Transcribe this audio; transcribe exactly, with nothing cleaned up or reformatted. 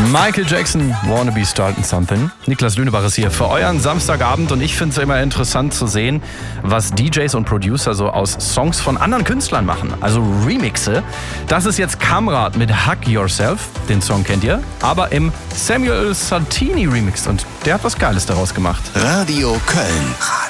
Michael Jackson, Wanna Be Starting Something. Niklas Lünebach ist hier für euren Samstagabend und ich finde es immer interessant zu sehen, was D Js und Producer so aus Songs von anderen Künstlern machen. Also Remixe. Das ist jetzt Kamrat mit Hug Yourself, den Song kennt ihr, aber im Samuel Santini Remix und der hat was Geiles daraus gemacht. Radio Köln.